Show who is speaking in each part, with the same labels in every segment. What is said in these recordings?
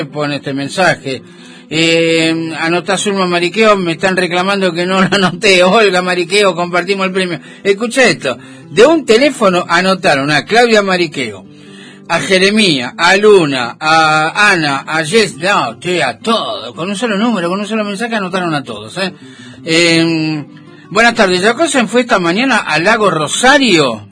Speaker 1: pone este mensaje. Anotá Zulma Mariqueo, me están reclamando que no lo anoté. Olga Mariqueo, compartimos el premio. Escucha esto, de un teléfono anotaron a Claudia Mariqueo, a Jeremía, a Luna, a Ana, a Jess, no, a todos, con un solo número, con un solo mensaje anotaron a todos. Buenas tardes, ¿Yacosen fue esta mañana al lago Rosario?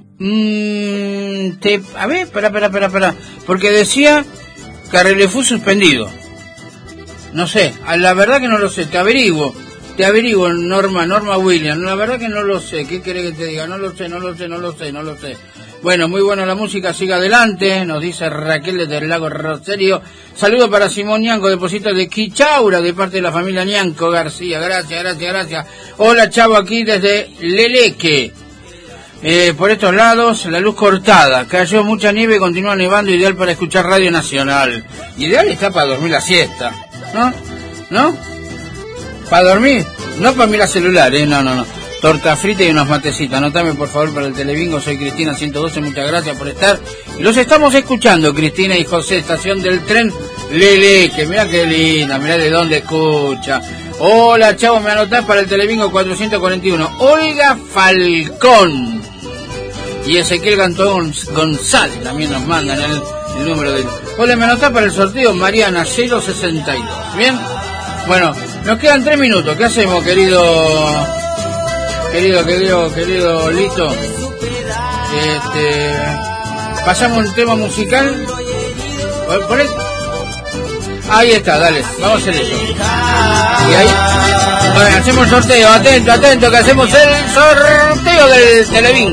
Speaker 1: A ver, espera, porque decía que Relefú suspendido. No sé, la verdad que no lo sé, te averiguo, Norma Williams, la verdad que no lo sé, ¿qué querés que te diga? No lo sé. Bueno, muy buena la música, siga adelante, nos dice Raquel desde el lago Rosario. Saludo para Simón Ñanco, depósito de Quichaura, de parte de la familia Ñanco García, gracias. Hola Chavo, aquí desde Leleque. Por estos lados, la luz cortada, cayó mucha nieve, continúa nevando, ideal para escuchar Radio Nacional. Ideal está para dormir la siesta, ¿no? ¿Para dormir? No para mirar celular, no. Torta frita y unos matecitos. Anotame por favor para el Telebingo, soy Cristina 112, muchas gracias por estar. Y los estamos escuchando, Cristina y José, estación del tren Leleque, mirá qué linda, mirá de dónde escucha. Hola Chavo, me anotás para el Telebingo 441, Olga Falcón. Y Ezequiel González también nos mandan el número de... Hola, me anotás para el sorteo Mariana 062. ¿Bien? Bueno, nos quedan 3 minutos. ¿Qué hacemos, querido Lito? Pasamos un tema musical. ¿Por ahí está, dale, vamos a hacer eso. Y ahí, bueno, hacemos el sorteo, atento, que hacemos el sorteo del Telebingo.